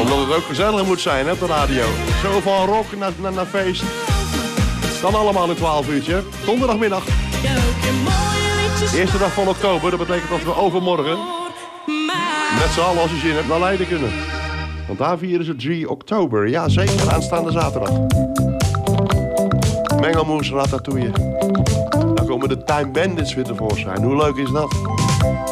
Omdat het ook gezellig moet zijn, hè, op de radio. Zo van rock naar feest. Dan allemaal een 12 uurtje. Donderdagmiddag. Eerste dag van oktober. Dat betekent dat we overmorgen met z'n allen, als je zin hebt, naar Leiden kunnen. Want daar vieren ze 3 oktober. Ja, zeker. Aanstaande zaterdag. Mengelmoes, ratatouille. Dan komen de Time Bandits weer tevoorschijn. Hoe leuk is dat?